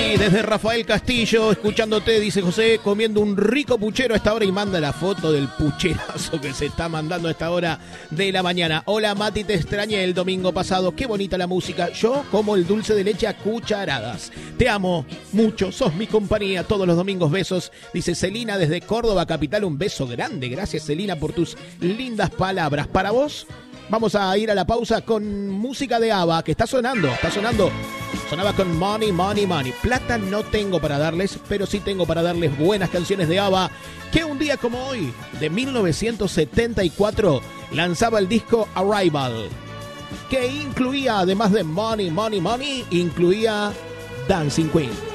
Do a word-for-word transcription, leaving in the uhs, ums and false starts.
Sí, desde Rafael Castillo, escuchándote, dice José, comiendo un rico puchero a esta hora y manda la foto del pucherazo que se está mandando a esta hora de la mañana. Hola Mati, te extrañé el domingo pasado, qué bonita la música. Yo como el dulce de leche a cucharadas. Te amo mucho, sos mi compañía todos los domingos, besos. Dice Celina desde Córdoba, capital, un beso grande. Gracias Celina por tus lindas palabras. Para vos, vamos a ir a la pausa con música de ABBA, que está sonando, está sonando. Sonaba con Money, Money, Money. Plata no tengo para darles, pero sí tengo para darles buenas canciones de ABBA, que un día como hoy, de mil novecientos setenta y cuatro, lanzaba el disco Arrival, que incluía, además de Money, Money, Money, incluía Dancing Queen.